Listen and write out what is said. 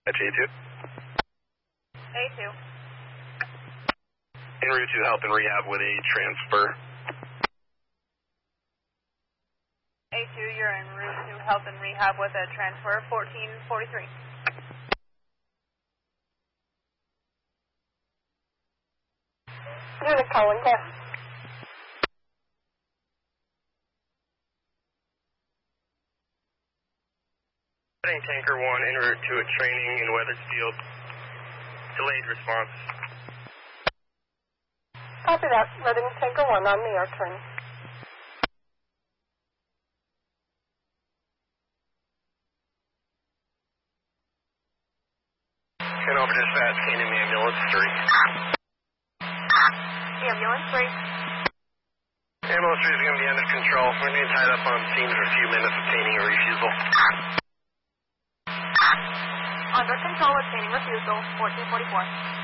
At J2. A2. En route to help and rehab with a transfer. A2, you're en route to help and rehab with a transfer, 1443. Unit calling, yes. Tanker 1 en route to a training in Weathersfield. Delayed response. Copy that. Reading Tanker 1 on the air train. And over dispatch, scanning the ambulance 3. The ambulance 3. Ambulance 3 is going to be under control. We're going to be tied up on scene for a few minutes obtaining a refusal. Under control, obtaining refusal, 1444.